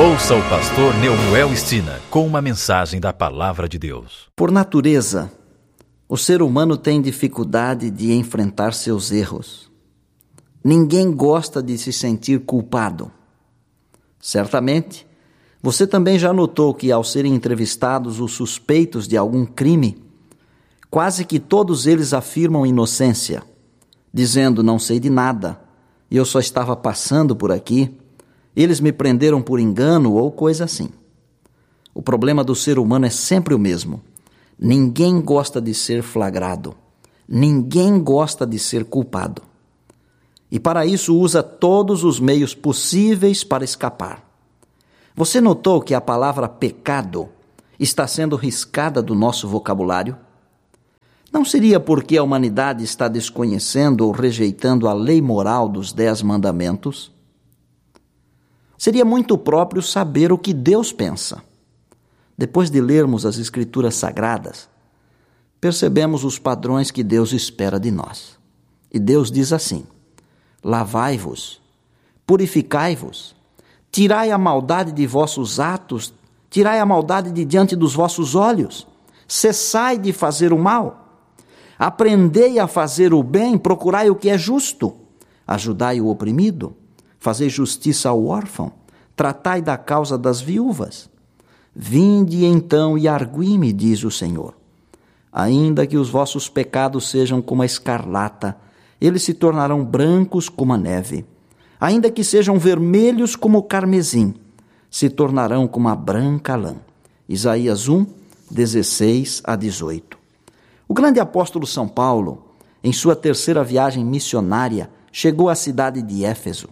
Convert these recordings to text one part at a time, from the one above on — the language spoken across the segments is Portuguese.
Ouça o pastor Neumuel Stina com uma mensagem da Palavra de Deus. Por natureza, o ser humano tem dificuldade de enfrentar seus erros. Ninguém gosta de se sentir culpado. Certamente, você também já notou que ao serem entrevistados os suspeitos de algum crime, quase que todos eles afirmam inocência, dizendo: não sei de nada, eu só estava passando por aqui, eles me prenderam por engano ou coisa assim. O problema do ser humano é sempre o mesmo. Ninguém gosta de ser flagrado. Ninguém gosta de ser culpado. E para isso usa todos os meios possíveis para escapar. Você notou que a palavra pecado está sendo riscada do nosso vocabulário? Não seria porque a humanidade está desconhecendo ou rejeitando a lei moral dos 10 mandamentos? Seria muito próprio saber o que Deus pensa. Depois de lermos as Escrituras Sagradas, percebemos os padrões que Deus espera de nós. E Deus diz assim: lavai-vos, purificai-vos, tirai a maldade de vossos atos, tirai a maldade de diante dos vossos olhos, cessai de fazer o mal, aprendei a fazer o bem, procurai o que é justo, ajudai o oprimido, fazei justiça ao órfão, tratai da causa das viúvas. Vinde então e argui-me, diz o Senhor. Ainda que os vossos pecados sejam como a escarlata, eles se tornarão brancos como a neve. Ainda que sejam vermelhos como o carmesim, se tornarão como a branca lã. Isaías 1, 16 a 18. O grande apóstolo São Paulo, em sua 3ª viagem missionária, chegou à cidade de Éfeso.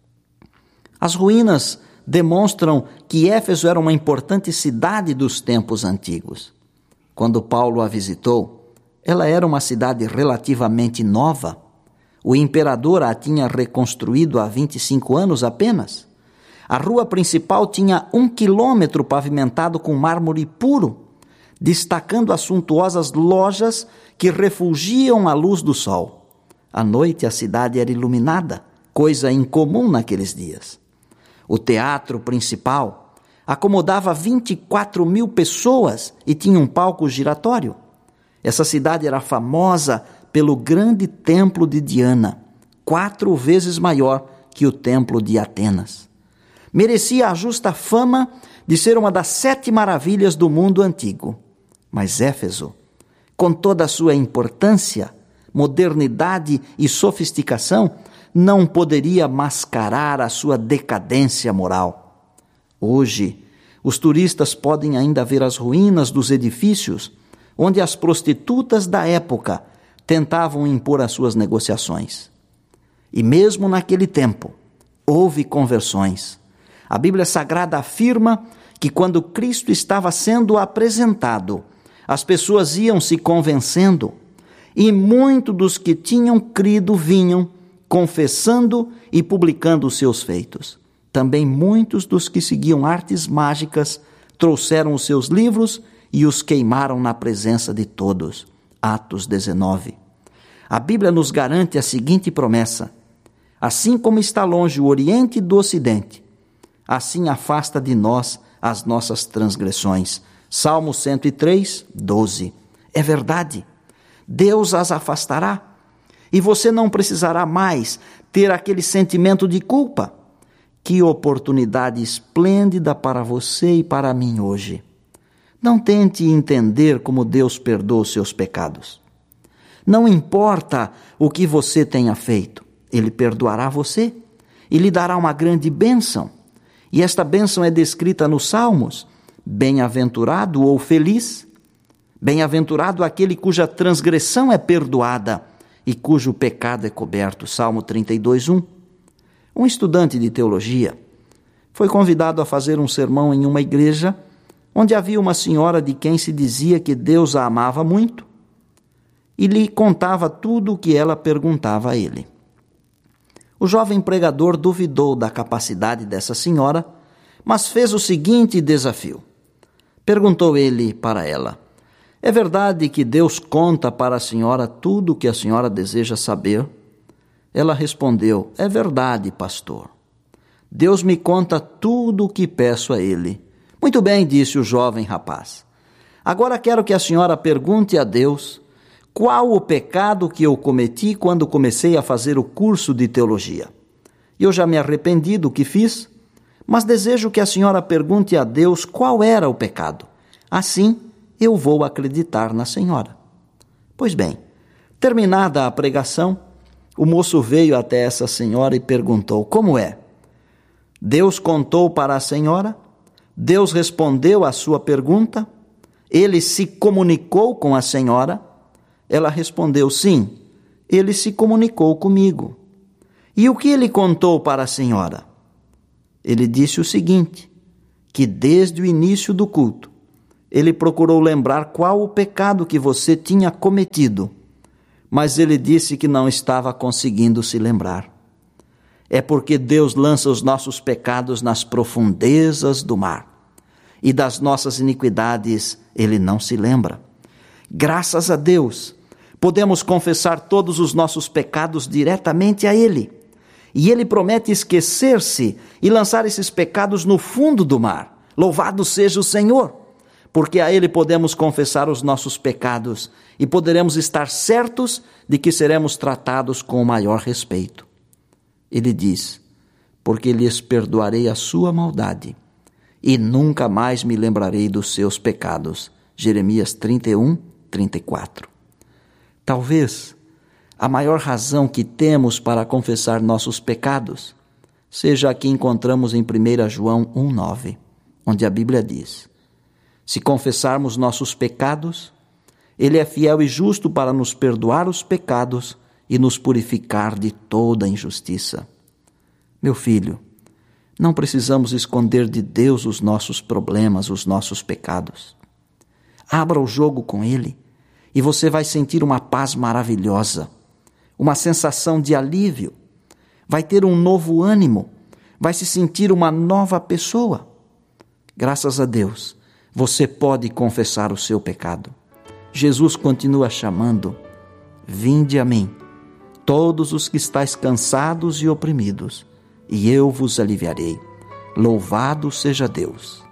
As ruínas demonstram que Éfeso era uma importante cidade dos tempos antigos. Quando Paulo a visitou, ela era uma cidade relativamente nova. O imperador a tinha reconstruído há 25 anos apenas. A rua principal tinha 1 quilômetro pavimentado com mármore puro, destacando as suntuosas lojas que refugiam a luz do sol. À noite a cidade era iluminada, coisa incomum naqueles dias. O teatro principal acomodava 24.000 pessoas e tinha um palco giratório. Essa cidade era famosa pelo grande templo de Diana, 4 vezes maior que o templo de Atenas. Merecia a justa fama de ser uma das 7 maravilhas do mundo antigo. Mas Éfeso, com toda a sua importância, modernidade e sofisticação, não poderia mascarar a sua decadência moral. Hoje, os turistas podem ainda ver as ruínas dos edifícios onde as prostitutas da época tentavam impor as suas negociações. E mesmo naquele tempo, houve conversões. A Bíblia Sagrada afirma que quando Cristo estava sendo apresentado, as pessoas iam se convencendo, e muitos dos que tinham crido vinham confessando e publicando os seus feitos. Também muitos dos que seguiam artes mágicas trouxeram os seus livros e os queimaram na presença de todos. Atos 19. A Bíblia nos garante a seguinte promessa: assim como está longe o Oriente do Ocidente, assim afasta de nós as nossas transgressões. Salmo 103, 12. É verdade, Deus as afastará. E você não precisará mais ter aquele sentimento de culpa. Que oportunidade esplêndida para você e para mim hoje. Não tente entender como Deus perdoa os seus pecados. Não importa o que você tenha feito, Ele perdoará você e lhe dará uma grande bênção. E esta bênção é descrita nos Salmos: bem-aventurado ou feliz, bem-aventurado aquele cuja transgressão é perdoada e cujo pecado é coberto. Salmo 32, 1. Um estudante de teologia foi convidado a fazer um sermão em uma igreja onde havia uma senhora de quem se dizia que Deus a amava muito e lhe contava tudo o que ela perguntava a ele. O jovem pregador duvidou da capacidade dessa senhora, mas fez o seguinte desafio. Perguntou ele para ela: é verdade que Deus conta para a senhora tudo o que a senhora deseja saber? Ela respondeu: é verdade, pastor. Deus me conta tudo o que peço a Ele. Muito bem, disse o jovem rapaz. Agora quero que a senhora pergunte a Deus qual o pecado que eu cometi quando comecei a fazer o curso de teologia. Eu já me arrependi do que fiz, mas desejo que a senhora pergunte a Deus qual era o pecado. Assim, eu vou acreditar na senhora. Pois bem, terminada a pregação, o moço veio até essa senhora e perguntou: como é? Deus contou para a senhora? Deus respondeu à sua pergunta? Ele se comunicou com a senhora? Ela respondeu: sim, ele se comunicou comigo. E o que ele contou para a senhora? Ele disse o seguinte, que desde o início do culto, ele procurou lembrar qual o pecado que você tinha cometido, mas ele disse que não estava conseguindo se lembrar. É porque Deus lança os nossos pecados nas profundezas do mar, e das nossas iniquidades ele não se lembra. Graças a Deus, podemos confessar todos os nossos pecados diretamente a Ele. E Ele promete esquecer-se e lançar esses pecados no fundo do mar. Louvado seja o Senhor! Porque a Ele podemos confessar os nossos pecados e poderemos estar certos de que seremos tratados com o maior respeito. Ele diz: porque lhes perdoarei a sua maldade e nunca mais me lembrarei dos seus pecados. Jeremias 31, 34. Talvez a maior razão que temos para confessar nossos pecados seja a que encontramos em 1 João 1,9, onde a Bíblia diz: se confessarmos nossos pecados, Ele é fiel e justo para nos perdoar os pecados e nos purificar de toda injustiça. Meu filho, não precisamos esconder de Deus os nossos problemas, os nossos pecados. Abra o jogo com Ele e você vai sentir uma paz maravilhosa, uma sensação de alívio, vai ter um novo ânimo, vai se sentir uma nova pessoa. Graças a Deus, você pode confessar o seu pecado. Jesus continua chamando: vinde a mim, todos os que estáis cansados e oprimidos, e eu vos aliviarei. Louvado seja Deus!